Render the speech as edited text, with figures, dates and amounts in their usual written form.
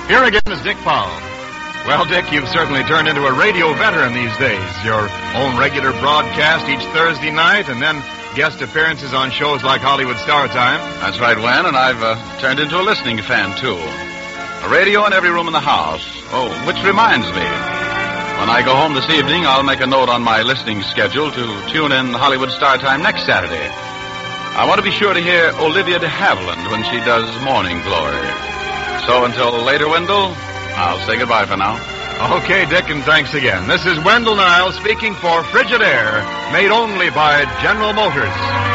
Here again is Dick Powell. Well, Dick, you've certainly turned into a radio veteran these days. Your own regular broadcast each Thursday night, and then guest appearances on shows like Hollywood Star Time. That's right, Wen, and I've turned into a listening fan, too. A radio in every room in the house. Oh, which reminds me, when I go home this evening, I'll make a note on my listening schedule to tune in Hollywood Star Time next Saturday. I want to be sure to hear Olivia de Havilland when she does Morning Glory. So until later, Wendell, I'll say goodbye for now. Okay, Dick, and thanks again. This is Wendell Niles speaking for Frigidaire, made only by General Motors.